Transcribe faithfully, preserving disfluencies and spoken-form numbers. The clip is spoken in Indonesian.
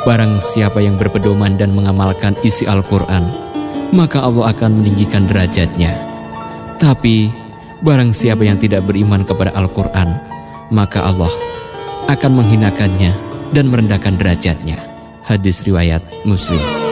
Barang siapa yang berpedoman dan mengamalkan isi Al-Quran, maka Allah akan meninggikan derajatnya. Tapi barang siapa yang tidak beriman kepada Al-Quran, maka Allah akan menghinakannya dan merendahkan derajatnya. Hadis riwayat Muslim.